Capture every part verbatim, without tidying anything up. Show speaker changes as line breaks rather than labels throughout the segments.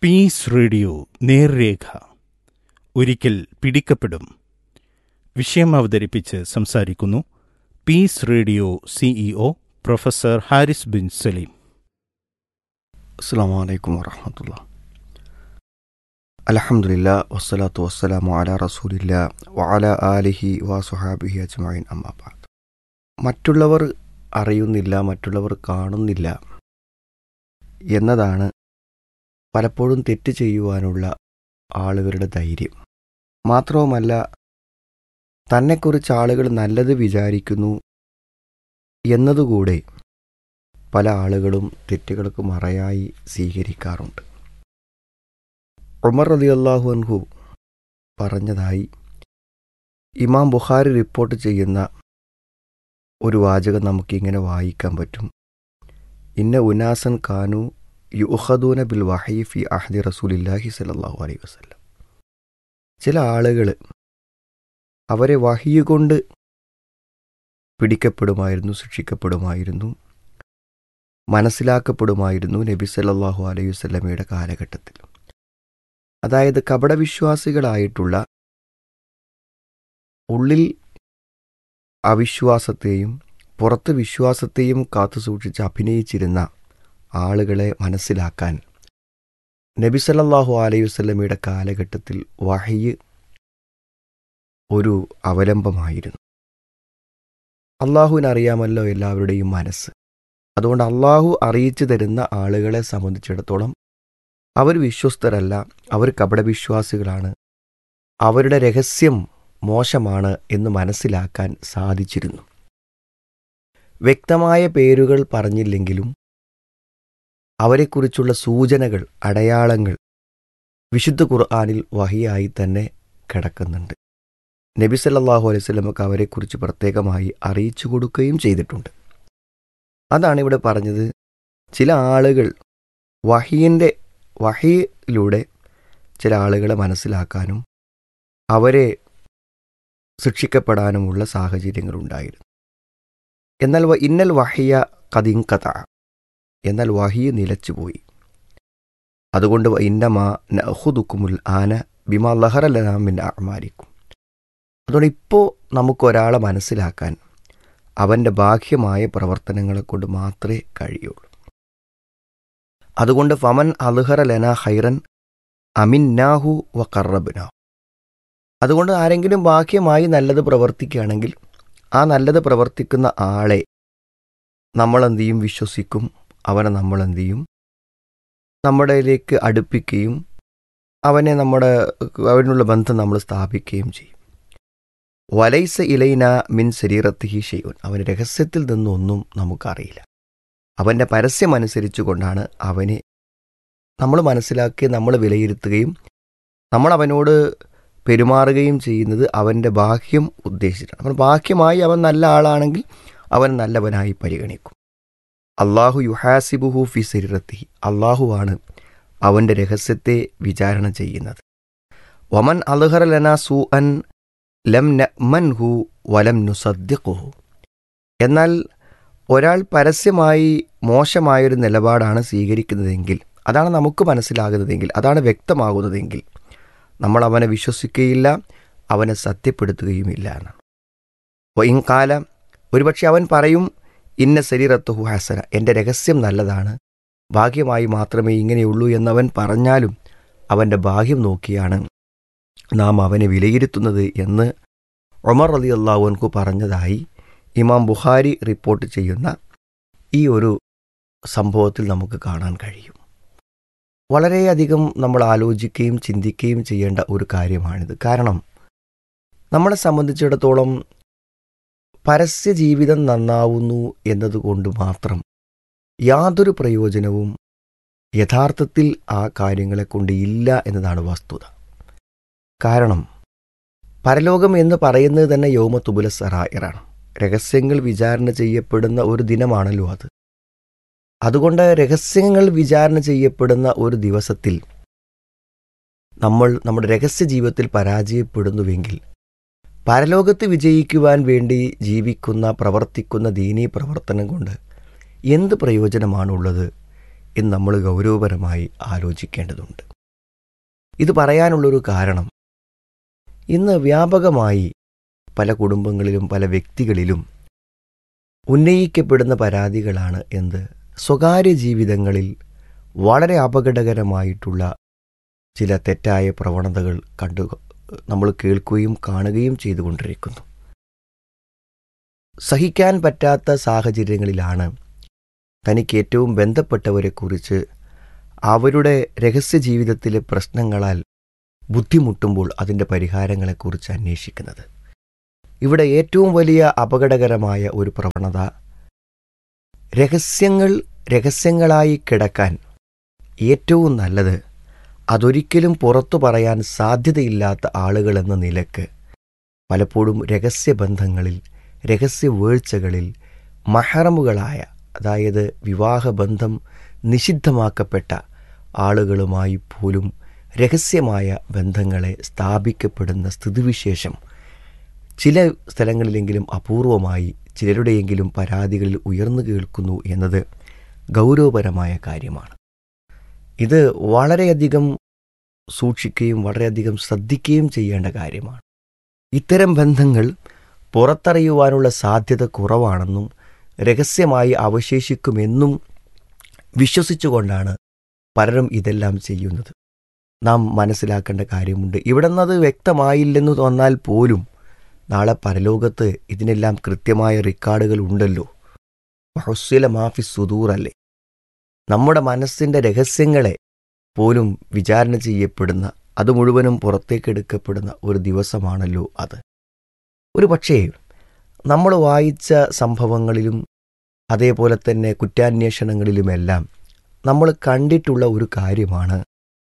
Piece radio നേർരേഖ. ഒരിക്കൽ പിടിക്കപ്പെടും. വിഷയം അവതരിപ്പിച്ച് സംസാരിക്കുന്നു piece radio CEO professor Haris bin Saleem.
അസ്സലാമു അലൈക്കും വറഹ്മത്തുള്ളാഹി. അൽഹംദുലില്ലാ വസ്സലാത്തു വസ്സലാമു അലാ റസൂലില്ലാ വഅലാ ആലിഹി വസുഹാബിഹി അജ്മഈൻ. അമ്മാ ബഅദ്. മറ്റുള്ളവർ അറിയുന്നില്ല, മറ്റുള്ളവർ കാണുന്നില്ല എന്നതാണ് പലപ്പോഴും തെറ്റ് ചെയ്യുവാനുള്ള ആളുകളുടെ ധൈര്യം. മാത്രവുമല്ല, തന്നെക്കുറിച്ച് ആളുകൾ നല്ലത് വിചാരിക്കുന്നു എന്നതുകൂടെ പല ആളുകളും തെറ്റുകൾക്ക് മറയായി സ്വീകരിക്കാറുണ്ട്. ഉമർ റളിയല്ലാഹു അൻഹു പറഞ്ഞതായി ഇമാം ബുഖാരി റിപ്പോർട്ട് ചെയ്യുന്ന ഒരു വാചകം നമുക്കിങ്ങനെ വായിക്കാൻ പറ്റും. ഇന്ന ഉനാസൻ കാനു യുഖദൂന ബിൽ വഹയി ഫി അഹ്ദി റസൂലില്ലാഹി സ്വല്ലല്ലാഹു അലൈഹി വസല്ലം. ചില ആളുകൾ അവരെ വഹയി കൊണ്ട് പിടിക്കപ്പെടുമായിരുന്നു, ശിക്ഷിക്കപ്പെടുമായിരുന്നു, മനസ്സിലാക്കപ്പെടുമായിരുന്നു നബി സല്ലല്ലാഹു അലൈഹി വസല്ലമയുടെ കാലഘട്ടത്തിൽ. അതായത് കപടവിശ്വാസികളായിട്ടുള്ള, ഉള്ളിൽ അവിശ്വാസത്തെയും പുറത്ത് വിശ്വാസത്തെയും കാത്തു സൂക്ഷിച്ച് അഭിനയിച്ചിരുന്ന ആളുകളെ മനസ്സിലാക്കാൻ നബി സല്ലല്ലാഹു അലൈഹി വസല്ലമയുടെ കാലഘട്ടത്തിൽ വഹയി ഒരു അവലംബമായിരുന്നു. അള്ളാഹുവിനറിയാമല്ലോ എല്ലാവരുടെയും മനസ്സ്. അതുകൊണ്ട് അള്ളാഹു അറിയിച്ചു തരുന്ന ആളുകളെ സംബന്ധിച്ചിടത്തോളം അവർ വിശ്വസ്തരല്ല, അവർ കപടവിശ്വാസികളാണ്, അവരുടെ രഹസ്യം മോശമാണ് എന്ന് മനസ്സിലാക്കാൻ സാധിച്ചിരുന്നു. വ്യക്തമായ പേരുകൾ പറഞ്ഞില്ലെങ്കിലും അവരെക്കുറിച്ചുള്ള സൂചനകൾ, അടയാളങ്ങൾ വിശുദ്ധ ഖുർആനിൽ വഹിയായി തന്നെ കിടക്കുന്നുണ്ട്. നബി സല്ലല്ലാഹു അലൈഹി വസല്ലമക്ക് അവരെക്കുറിച്ച് പ്രത്യേകമായി അറിയിച്ചു കൊടുക്കുകയും ചെയ്തിട്ടുണ്ട്. അതാണ് ഇവിടെ പറഞ്ഞത്. ചില ആളുകൾ വഹിയിൻ്റെ വഹിയിലൂടെ ചില ആളുകളെ മനസ്സിലാക്കാനും അവരെ ശിക്ഷിക്കപ്പെടാനുമുള്ള സാഹചര്യങ്ങളുണ്ടായിരുന്നു. എന്നാൽ ഇന്നൽ വഹിയ ഖദിൻഖത, എന്നാൽ വഹി നിലച്ചുപോയി. അതുകൊണ്ട് ഇന്നമാ നഅഖുദുകുമുൽ ആന ബിമാ ലഹറ ലനാ മിൻ അഅ്മാലിക്കും. അതുകൊണ്ട് ഇപ്പോൾ നമുക്കൊരാളെ മനസ്സിലാക്കാൻ അവൻ്റെ ബാഹ്യമായ പ്രവർത്തനങ്ങളെ കൊണ്ട് മാത്രമേ കഴിയുള്ളൂ. അതുകൊണ്ട് ഫമൻ അൽഹറ ലനാ ഖൈറൻ അമിന്നാഹു വ ഖറബ്നാഹു. അതുകൊണ്ട് ആരെങ്കിലും ബാഹ്യമായി നല്ലത് പ്രവർത്തിക്കുകയാണെങ്കിൽ ആ നല്ലത് പ്രവർത്തിക്കുന്ന ആളെ നമ്മളെന്ത് ചെയ്യും? വിശ്വസിക്കും. അവനെ നമ്മളെന്ത് ചെയ്യും? നമ്മുടെയിലേക്ക് അടുപ്പിക്കുകയും അവനെ നമ്മുടെ അവനുള്ള ബന്ധം നമ്മൾ സ്ഥാപിക്കുകയും ചെയ്യും. വലൈസ ഇലൈന മിൻ സരീറത്തിഹി ഷൈഉൻ. അവൻ്റെ രഹസ്യത്തിൽ നിന്നൊന്നും നമുക്കറിയില്ല. അവൻ്റെ പരസ്യമനുസരിച്ചു കൊണ്ടാണ് അവനെ നമ്മൾ മനസ്സിലാക്കി നമ്മൾ വിലയിരുത്തുകയും നമ്മൾ അവനോട് പെരുമാറുകയും ചെയ്യുന്നത് അവൻ്റെ ബാഹ്യം ഉദ്ദേശിച്ചിട്ടാണ്. അവൻ ബാഹ്യമായി അവൻ നല്ല ആളാണെങ്കിൽ അവൻ നല്ലവനായി പരിഗണിക്കും. അള്ളാഹു യുഹാസിബുഹു ഫി സരീറത്തിഹി. അള്ളാഹുവാണ് അവൻ്റെ രഹസ്യത്തെ വിചാരണ ചെയ്യുന്നത്. വമൻ അൽഹറ ലനാ സൂഅൻ ലം നഅ്മൻഹു വലം നുസദ്ദിഖുഹു. എന്നാൽ ഒരാൾ പരസ്യമായി മോശമായൊരു നിലപാടാണ് സ്വീകരിക്കുന്നതെങ്കിൽ, അതാണ് നമുക്ക് മനസ്സിലാകുന്നതെങ്കിൽ, അതാണ് വ്യക്തമാകുന്നതെങ്കിൽ നമ്മൾ അവനെ വിശ്വസിക്കുകയില്ല, അവനെ സത്യപ്പെടുത്തുകയുമില്ല എന്നാണ്. വഇൻ ഖാല, ഒരുപക്ഷെ അവൻ പറയും ഇന്ന സരീറത്തുഹു ഹസന, എൻ്റെ രഹസ്യം നല്ലതാണ്, ഭാഗ്യമായി മാത്രമേ ഇങ്ങനെയുള്ളൂ എന്നവൻ പറഞ്ഞാലും അവൻ്റെ ഭാഗ്യം നോക്കിയാണ് നാം അവനെ വിലയിരുത്തുന്നത് എന്ന് ഉമർ റളിയല്ലാഹു അൻഹു പറഞ്ഞതായി ഇമാം ബുഖാരി റിപ്പോർട്ട് ചെയ്യുന്ന ഈ ഒരു സംഭവത്തിൽ നമുക്ക് കാണാൻ കഴിയും. വളരെയധികം നമ്മൾ ആലോചിക്കുകയും ചിന്തിക്കുകയും ചെയ്യേണ്ട ഒരു കാര്യമാണിത്. കാരണം നമ്മളെ സംബന്ധിച്ചിടത്തോളം പരസ്യ ജീവിതം നന്നാവുന്നു എന്നതുകൊണ്ട് മാത്രം യാതൊരു പ്രയോജനവും യഥാർത്ഥത്തിൽ ആ കാര്യങ്ങളെ കൊണ്ട് ഇല്ല എന്നതാണ് വസ്തുത. കാരണം പരലോകം എന്ന് പറയുന്നത് തന്നെ യൗമ തുബുല സറായിറാണ്. രഹസ്യങ്ങൾ വിചാരണ ചെയ്യപ്പെടുന്ന ഒരു ദിനമാണല്ലോ അത്. അതുകൊണ്ട് രഹസ്യങ്ങൾ വിചാരണ ചെയ്യപ്പെടുന്ന ഒരു ദിവസത്തിൽ നമ്മൾ നമ്മുടെ രഹസ്യ ജീവിതത്തിൽ പരാജയപ്പെടുന്നുവെങ്കിൽ പരലോകത്ത് വിജയിക്കുവാൻ വേണ്ടി ജീവിക്കുന്ന പ്രവർത്തിക്കുന്ന ദീനീ പ്രവർത്തനം കൊണ്ട് എന്ത് പ്രയോജനമാണുള്ളത് എന്ന് നമ്മൾ ഗൗരവപരമായി ആലോചിക്കേണ്ടതുണ്ട്. ഇത് പറയാനുള്ളൊരു കാരണം, ഇന്ന് വ്യാപകമായി പല കുടുംബങ്ങളിലും പല വ്യക്തികളിലും ഉന്നയിക്കപ്പെടുന്ന പരാതികളാണ് എന്ത്? സ്വകാര്യ ജീവിതങ്ങളിൽ വളരെ അപകടകരമായിട്ടുള്ള ചില തെറ്റായ പ്രവണതകൾ കണ്ടു നമ്മൾ കേൾക്കുകയും കാണുകയും ചെയ്തുകൊണ്ടിരിക്കുന്നു. സഹിക്കാൻ പറ്റാത്ത സാഹചര്യങ്ങളിലാണ് തനിക്ക് ഏറ്റവും ബന്ധപ്പെട്ടവരെക്കുറിച്ച് അവരുടെ രഹസ്യ ജീവിതത്തിലെ പ്രശ്നങ്ങളാൽ ബുദ്ധിമുട്ടുമ്പോൾ അതിൻ്റെ പരിഹാരങ്ങളെക്കുറിച്ച് അന്വേഷിക്കുന്നത്. ഇവിടെ ഏറ്റവും വലിയ അപകടകരമായ ഒരു പ്രവണത, രഹസ്യങ്ങൾ രഹസ്യങ്ങളായി കിടക്കാൻ ഏറ്റവും നല്ലത് അതൊരിക്കലും പുറത്തു പറയാൻ സാധ്യതയില്ലാത്ത ആളുകളെന്ന നിലക്ക് പലപ്പോഴും രഹസ്യബന്ധങ്ങളിൽ, രഹസ്യ വീഴ്ചകളിൽ മഹറമുകളായ, അതായത് വിവാഹബന്ധം നിഷിദ്ധമാക്കപ്പെട്ട ആളുകളുമായി പോലും രഹസ്യമായ ബന്ധങ്ങളെ സ്ഥാപിക്കപ്പെടുന്ന സ്ഥിതിവിശേഷം ചില സ്ഥലങ്ങളിലെങ്കിലും അപൂർവമായി ചിലരുടെയെങ്കിലും പരാതികളിൽ ഉയർന്നു കേൾക്കുന്നു എന്നത് ഗൗരവപരമായ കാര്യമാണ്. ഇത് വളരെയധികം സൂക്ഷിക്കുകയും വളരെയധികം ശ്രദ്ധിക്കുകയും ചെയ്യേണ്ട കാര്യമാണ്. ഇത്തരം ബന്ധങ്ങൾ പുറത്തറിയുവാനുള്ള സാധ്യത കുറവാണെന്നും രഹസ്യമായി അവശേഷിക്കുമെന്നും വിശ്വസിച്ചുകൊണ്ടാണ് പലരും ഇതെല്ലാം ചെയ്യുന്നത്. നാം മനസ്സിലാക്കേണ്ട കാര്യമുണ്ട്. ഇവിടെ നിന്നത് വ്യക്തമായില്ലെന്ന് തോന്നാൽ പോലും നാളെ പരലോകത്ത് ഇതിനെല്ലാം കൃത്യമായ റെക്കോർഡുകൾ ഉണ്ടല്ലോ. ഹുസ്സില മാഫി സുദൂർ അല്ലേ? നമ്മുടെ മനസ്സിൻ്റെ രഹസ്യങ്ങളെ പോലും വിചാരണ ചെയ്യപ്പെടുന്ന, അത് മുഴുവനും പുറത്തേക്കെടുക്കപ്പെടുന്ന ഒരു ദിവസമാണല്ലോ അത്. ഒരു പക്ഷേ നമ്മൾ വായിച്ച സംഭവങ്ങളിലും അതേപോലെ തന്നെ കുറ്റാന്വേഷണങ്ങളിലുമെല്ലാം നമ്മൾ കണ്ടിട്ടുള്ള ഒരു കാര്യമാണ്,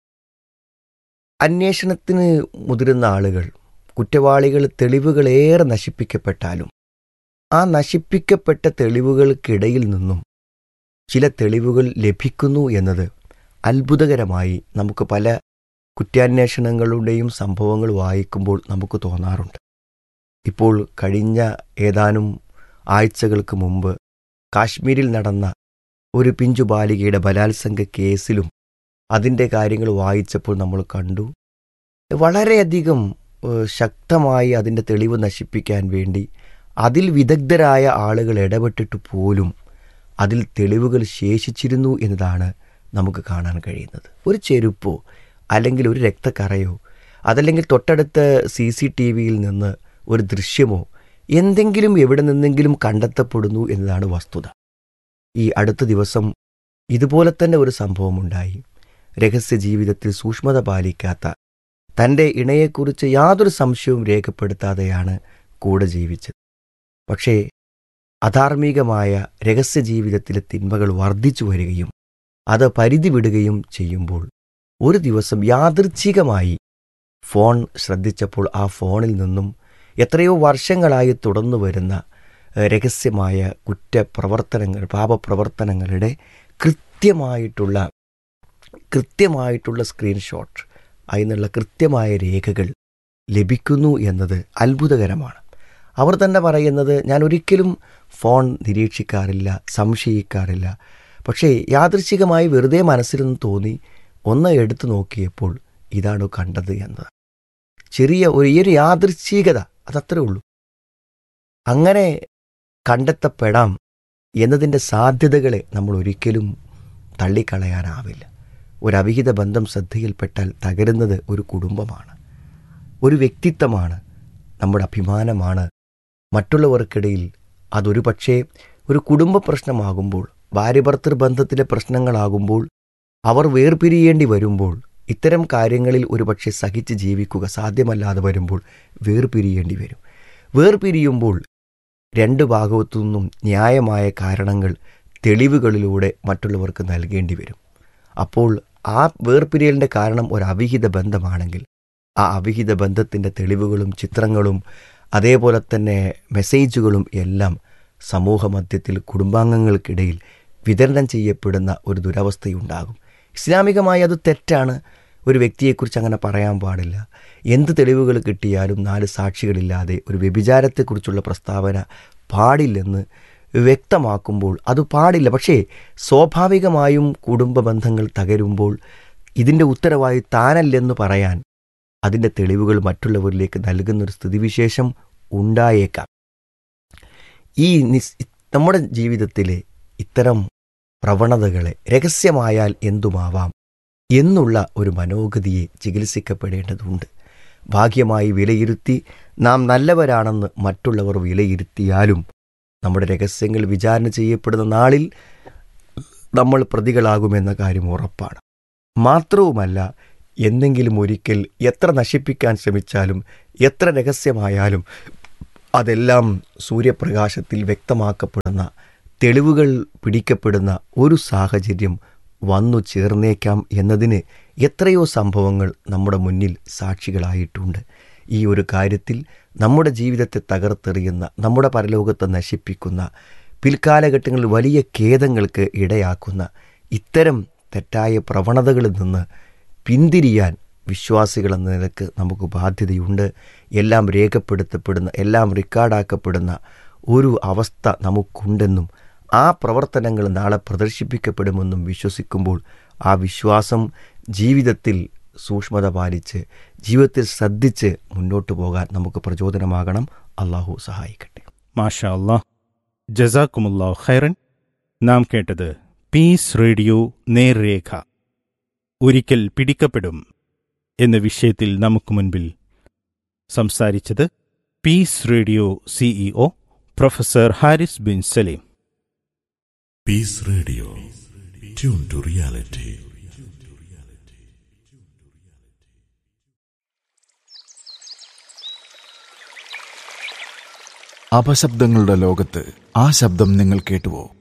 അന്വേഷണത്തിന് മുതിരുന്ന ആളുകൾ, കുറ്റവാളികൾ തെളിവുകളേറെ നശിപ്പിക്കപ്പെട്ടാലും ആ നശിപ്പിക്കപ്പെട്ട തെളിവുകൾക്കിടയിൽ നിന്നും ചില തെളിവുകൾ ലഭിക്കുന്നു എന്നത് അത്ഭുതകരമായി നമുക്ക് പല കുറ്റാന്വേഷണങ്ങളുടെയും സംഭവങ്ങൾ വായിക്കുമ്പോൾ നമുക്ക് തോന്നാറുണ്ട്. ഇപ്പോൾ കഴിഞ്ഞ ഏതാനും ആഴ്ചകൾക്ക് മുമ്പ് കാശ്മീരിൽ നടന്ന ഒരു പിഞ്ചു ബാലികയുടെ ബലാത്സംഗ കേസിലും അതിൻ്റെ കാര്യങ്ങൾ വായിച്ചപ്പോൾ നമ്മൾ കണ്ടു, വളരെയധികം ശക്തമായി അതിൻ്റെ തെളിവ് നശിപ്പിക്കാൻ വേണ്ടി അതിൽ വിദഗ്ധരായ ആളുകൾ ഇടപെട്ടിട്ട് പോലും അതിൽ തെളിവുകൾ ശേഷിച്ചിരുന്നു എന്നതാണ് നമുക്ക് കാണാൻ കഴിയുന്നത്. ഒരു ചെരുപ്പോ അല്ലെങ്കിൽ ഒരു രക്തക്കറയോ അതല്ലെങ്കിൽ തൊട്ടടുത്ത സി സി ടി വിയിൽ നിന്ന് ഒരു ദൃശ്യമോ എന്തെങ്കിലും എവിടെ നിന്നെങ്കിലും കണ്ടെത്തപ്പെടുന്നു എന്നതാണ് വസ്തുത. ഈ അടുത്ത ദിവസം ഇതുപോലെ തന്നെ ഒരു സംഭവമുണ്ടായി. രഹസ്യ ജീവിതത്തിൽ സൂക്ഷ്മത പാലിക്കാത്ത, തൻ്റെ ഇണയെക്കുറിച്ച് യാതൊരു സംശയവും രേഖപ്പെടുത്താതെയാണ് കൂടെ ജീവിച്ചത്. പക്ഷേ അധാർമികമായ രഹസ്യ ജീവിതത്തിലെ തിന്മകൾ വർദ്ധിച്ചു വരികയും അത് പരിധി വിടുകയും ചെയ്യുമ്പോൾ ഒരു ദിവസം യാദൃച്ഛികമായി ഫോൺ ശ്രദ്ധിച്ചപ്പോൾ ആ ഫോണിൽ നിന്നും എത്രയോ വർഷങ്ങളായി തുടർന്നു വരുന്ന രഹസ്യമായ കുറ്റപ്രവർത്തനങ്ങൾ, പാപപ്രവർത്തനങ്ങളുടെ കൃത്യമായിട്ടുള്ള കൃത്യമായിട്ടുള്ള സ്ക്രീൻഷോട്ട്, അതിനുള്ള കൃത്യമായ രേഖകൾ ലഭിക്കുന്നു എന്നത് അത്ഭുതകരമാണ്. അവർ തന്നെ പറയുന്നത്, ഞാൻ ഒരിക്കലും ഫോൺ നിരീക്ഷിക്കാറില്ല, സംശയിക്കാറില്ല, പക്ഷേ യാദൃച്ഛികമായി വെറുതെ മനസ്സിലൊന്ന് തോന്നി, ഒന്ന് എടുത്തു നോക്കിയപ്പോൾ ഇതാണ് കണ്ടത് എന്നത്. ചെറിയ ഒരു ഒരു യാദൃച്ഛികത, അതത്രേ ഉള്ളൂ. അങ്ങനെ കണ്ടെത്തപ്പെടാം എന്നതിൻ്റെ സാധ്യതകളെ നമ്മൾ ഒരിക്കലും തള്ളിക്കളയാനാവില്ല. ഒരു അവിഹിത ബന്ധം ശ്രദ്ധയിൽപ്പെട്ടാൽ തകരുന്നത് ഒരു കുടുംബമാണ്, ഒരു വ്യക്തിത്വമാണ്, നമ്മുടെ അഭിമാനമാണ്. മറ്റുള്ളവർക്കിടയിൽ അതൊരു പക്ഷേ ഒരു കുടുംബ പ്രശ്നമാകുമ്പോൾ, ഭാര്യ-ഭർത്തൃ ബന്ധത്തിലെ പ്രശ്നങ്ങളാകുമ്പോൾ, അവർ വേർപിരിയേണ്ടി വരുമ്പോൾ, ഇത്തരം കാര്യങ്ങളിൽ ഒരു പക്ഷേ സഹിച്ച് ജീവിക്കുക സാധ്യമല്ലാതെ വരുമ്പോൾ വേർപിരിയേണ്ടി വരും. വേർപിരിയുമ്പോൾ രണ്ട് ഭാഗത്തു നിന്നും ന്യായമായ കാരണങ്ങൾ തെളിവുകളിലൂടെ മറ്റുള്ളവർക്ക് നൽകേണ്ടി വരും. അപ്പോൾ ആ വേർപിരിയലിൻ്റെ കാരണം ഒരു അവിഹിത ബന്ധമാണെങ്കിൽ ആ അവിഹിത ബന്ധത്തിൻ്റെ തെളിവുകളും ചിത്രങ്ങളും അതേപോലെ തന്നെ മെസ്സേജുകളും എല്ലാം സമൂഹ മധ്യത്തിൽ കുടുംബാംഗങ്ങൾക്കിടയിൽ വിതരണം ചെയ്യപ്പെടുന്ന ഒരു ദുരവസ്ഥയുണ്ടാകും. ഇസ്ലാമികമായി അത് തെറ്റാണ്. ഒരു വ്യക്തിയെക്കുറിച്ച് അങ്ങനെ പറയാൻ പാടില്ല. എന്ത് തെളിവുകൾ കിട്ടിയാലും നാല് സാക്ഷികളില്ലാതെ ഒരു വ്യഭിചാരത്തെക്കുറിച്ചുള്ള പ്രസ്താവന പാടില്ലെന്ന് വ്യക്തമാക്കുമ്പോൾ അത് പാടില്ല. പക്ഷേ സ്വാഭാവികമായും കുടുംബ ബന്ധങ്ങൾ തകരുമ്പോൾ ഇതിൻ്റെ ഉത്തരവാദി താനല്ലെന്ന് പറയാൻ അതിൻ്റെ തെളിവുകൾ മറ്റുള്ളവരിലേക്ക് നൽകുന്നൊരു സ്ഥിതിവിശേഷം ഉണ്ടായേക്കാം. ഈ നിസ് നമ്മുടെ ജീവിതത്തിലെ ഇത്തരം പ്രവണതകളെ രഹസ്യമായാൽ എന്തുമാവാം എന്നുള്ള ഒരു മനോഗതിയെ ചികിത്സിക്കപ്പെടേണ്ടതുണ്ട്. ഭാഗ്യമായി വിലയിരുത്തി നാം നല്ലവരാണെന്ന് മറ്റുള്ളവർ വിലയിരുത്തിയാലും നമ്മുടെ രഹസ്യങ്ങൾ വിചാരണ ചെയ്യപ്പെടുന്ന നാളിൽ നമ്മൾ പ്രതികളാകുമെന്ന കാര്യം ഉറപ്പാണ്. മാത്രവുമല്ല, എന്തെങ്കിലും ഒരിക്കൽ എത്ര നശിപ്പിക്കാൻ ശ്രമിച്ചാലും എത്ര രഹസ്യമായാലും അതെല്ലാം സൂര്യപ്രകാശത്തിൽ വ്യക്തമാക്കപ്പെടുന്ന, തെളിവുകൾ പിടിക്കപ്പെടുന്ന ഒരു സാഹചര്യം വന്നു ചേർന്നേക്കാം എന്നതിന് എത്രയോ സംഭവങ്ങൾ നമ്മുടെ മുന്നിൽ സാക്ഷികളായിട്ടുണ്ട്. ഈ ഒരു കാര്യത്തിൽ നമ്മുടെ ജീവിതത്തെ തകർത്തെറിയുന്ന, നമ്മുടെ പരലോകത്തെ നശിപ്പിക്കുന്ന, പിൽക്കാലഘട്ടങ്ങളിൽ വലിയ ഖേദങ്ങൾക്ക് ഇടയാക്കുന്ന ഇത്തരം തെറ്റായ പ്രവണതകളിൽ നിന്ന് പിന്തിരിയാൻ വിശ്വാസികളെന്ന നിലക്ക് നമുക്ക് ബാധ്യതയുണ്ട്. എല്ലാം രേഖപ്പെടുത്തപ്പെടുന്ന, എല്ലാം റെക്കോർഡാക്കപ്പെടുന്ന ഒരു അവസ്ഥ നമുക്കുണ്ടെന്നും ആ പ്രവർത്തനങ്ങൾ നാളെ പ്രദർശിപ്പിക്കപ്പെടുമെന്നും വിശ്വസിക്കുമ്പോൾ ആ വിശ്വാസം ജീവിതത്തിൽ സൂക്ഷ്മത പാലിച്ച്, ജീവിതത്തിൽ ശ്രദ്ധിച്ച് മുന്നോട്ട് പോകാൻ നമുക്ക് പ്രചോദനമാകണം. അള്ളാഹു സഹായിക്കട്ടെ.
മാഷാ അല്ലാഹ്, ജസാക്കുമുല്ലാഹു ഖൈറൻ. നാം കേട്ടത് പീസ് റേഡിയോ നേർരേഖ, ഒരിക്കൽ പിടിക്കപ്പെടും എന്ന വിഷയത്തിൽ നമുക്ക് മുൻപിൽ സംസാരിച്ചത് piece radio CEO professor Haris bin Saleem.
Piece radio, tune to reality.
അപശബ്ദങ്ങളുടെ ലോകത്ത് ആ ശബ്ദം നിങ്ങൾ കേട്ടുവോ?